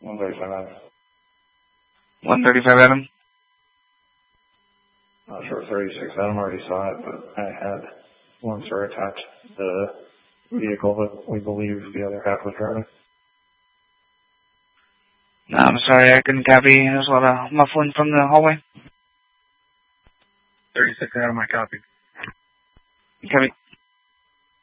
135 Adam. 135 Adam. Not sure 36 Adam already saw it, but I had one story attached to the vehicle that we believe the other half was driving. No, I'm sorry, I couldn't copy. There's a lot of muffling from the hallway. 36 Adam, I copy. Copy.